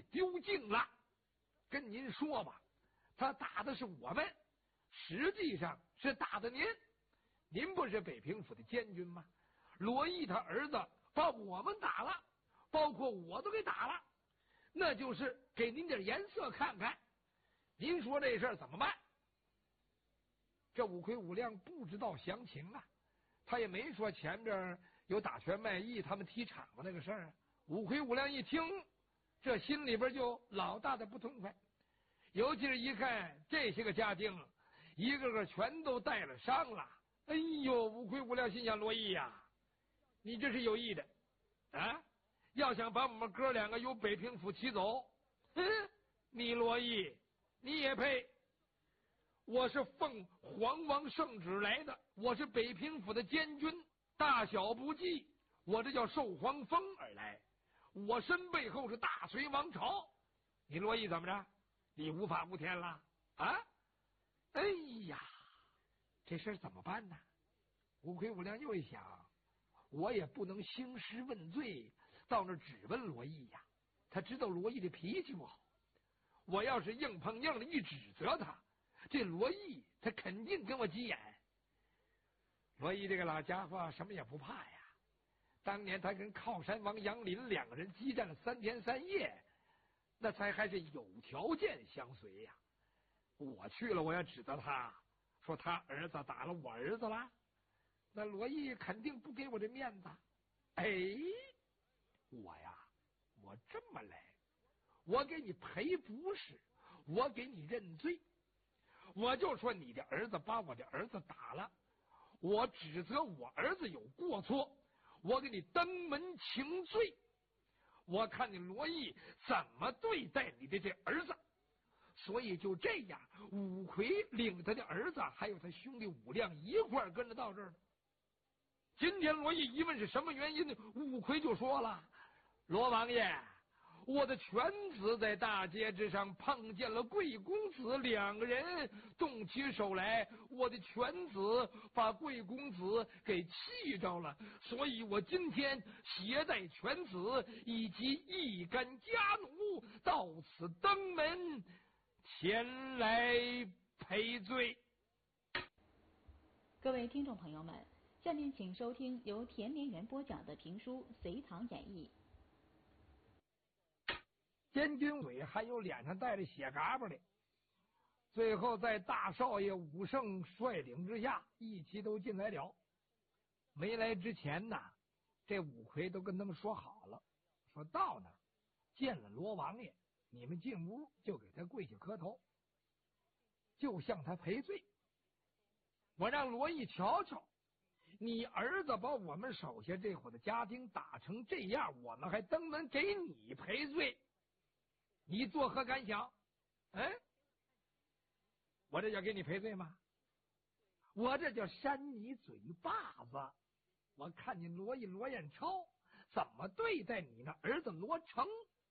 给丢尽了。跟您说吧，他打的是我们，实际上是打的您。您不是北平府的监军吗？罗毅他儿子把我们打了，包括我都给打了，那就是给您点颜色看看。您说这事儿怎么办？这五魁五亮不知道详情啊，他也没说前边有打拳卖艺他们踢场子那个事儿啊。五魁五亮一听，这心里边就老大的不痛快，尤其是一看这些个家丁一个个全都带了伤了。哎呦，五魁五亮心想，罗毅呀，你这是有意的啊！要想把我们哥两个由北平府骑走，你罗毅你也配？我是奉皇王圣旨来的，我是北平府的监军，大小不计，我这叫受皇封而来，我身背后是大隋王朝。你罗毅怎么着？你无法无天了啊？哎呀，这事儿怎么办呢？五魁五亮又一想，我也不能兴师问罪，到那只问罗毅呀。他知道罗毅的脾气不好，我要是硬碰硬的一指责他，这罗毅他肯定跟我急眼。罗毅这个老家伙什么也不怕呀，当年他跟靠山王杨林两个人激战了3天3夜，那才还是有条件相随呀。我去了，我要指责他，说他儿子打了我儿子了，那罗毅肯定不给我这面子。哎，我这么来，我给你赔不是，我给你认罪。我就说你的儿子把我的儿子打了，我指责我儿子有过错，我给你登门请罪。我看你罗毅怎么对待你的这儿子。所以就这样，五魁领他的儿子还有他兄弟五亮一块跟着到这儿了。今天罗毅一问是什么原因呢？五魁就说了：罗王爷，我的犬子在大街之上碰见了贵公子，两个人动起手来，我的犬子把贵公子给气着了，所以我今天携带犬子以及一干家奴到此登门前来赔罪。 各位听众朋友们，下面请收听由田连元播讲的评书《隋唐演义》。 监军委还有脸上带着血嘎巴的，最后在大少爷武圣率领之下，一起都进来了。没来之前呢，这五魁都跟他们说好了，说到那儿见了罗王爷，你们进屋就给他跪下磕头，就向他赔罪。我让罗毅瞧瞧，你儿子把我们手下这伙的家丁打成这样，我们还登门给你赔罪，你作何感想？我这叫给你赔罪吗？我这叫扇你嘴巴子。我看你罗彦超怎么对待你那儿子罗成。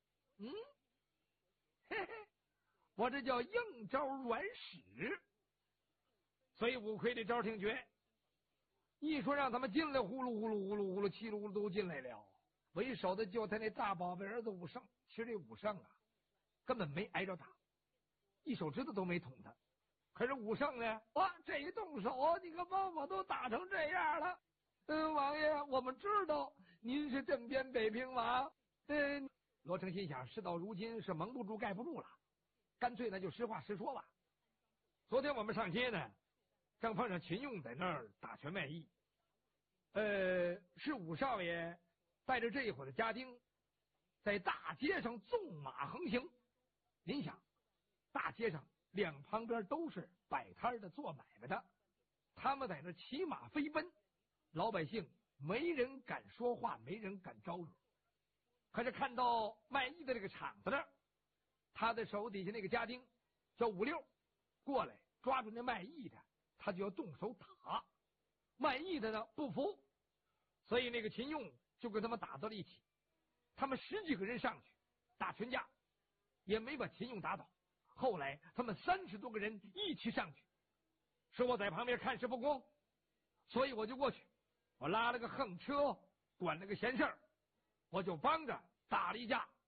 我这叫硬招软使。所以五魁这招挺绝，一说让他们进来，呼噜呼噜呼噜呼噜七噜呼噜都进来了。为首的就他那大宝贝儿子武圣，其实这武圣啊根本没挨着打，一手指头都没捅他。可是武圣呢，这一动手，你可把我都打成这样了。王爷，我们知道您是镇边北平王。罗成心想，事到如今是蒙不住盖不住了，干脆呢就实话实说吧。昨天我们上街呢，正碰上秦用在那儿打拳卖艺，是武少爷带着这一伙的家丁在大街上纵马横行。您想，大街上两旁边都是摆摊的做买卖的，他们在那骑马飞奔，老百姓没人敢说话，没人敢招惹。可是看到卖艺的这个场子那儿，他的手底下那个家丁叫五六过来抓住那卖艺的，他就要动手打。卖艺的呢不服，所以那个秦用就跟他们打到了一起。他们10几个人上去打群架，也没把秦用打倒。后来他们30多个人一起上去，是我在旁边看事不公，所以我就过去，我拉了个横车，管了个闲事儿，我就帮着打了一架。